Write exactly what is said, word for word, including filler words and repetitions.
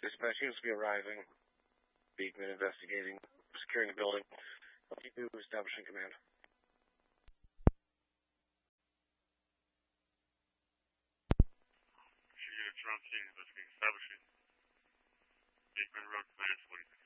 Dispatch units will be arriving. Beekman investigating, securing the building. T two establishing command. Units around scene investigating, establishing. Beekman Road, command forty-six.